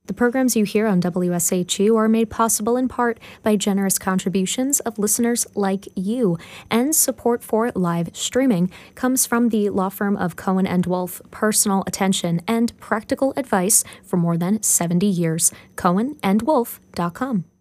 The programs you hear on WSHU are made possible in part by generous contributions of listeners like you, and support for live streaming comes from the law firm of Cohen & Wolf, personal attention and practical advice for more than 70 years. CohenandWolf.com.